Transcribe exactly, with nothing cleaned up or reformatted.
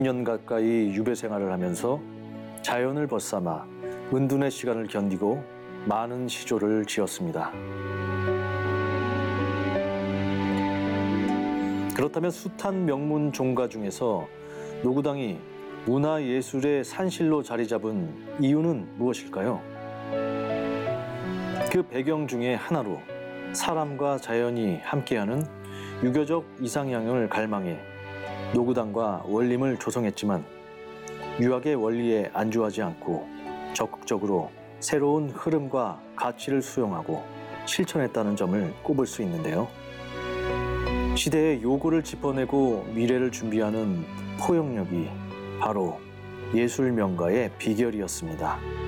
년 가까이 유배 생활을 하면서 자연을 벗삼아 은둔의 시간을 견디고 많은 시조를 지었습니다. 그렇다면 숱한 명문 종가 중에서 노구당이 문화예술의 산실로 자리 잡은 이유는 무엇일까요? 그 배경 중에 하나로 사람과 자연이 함께하는 유교적 이상향을 갈망해 노구당과 원림을 조성했지만 유학의 원리에 안주하지 않고 적극적으로 새로운 흐름과 가치를 수용하고 실천했다는 점을 꼽을 수 있는데요. 시대의 요구를 짚어내고 미래를 준비하는 포용력이 바로 예술 명가의 비결이었습니다.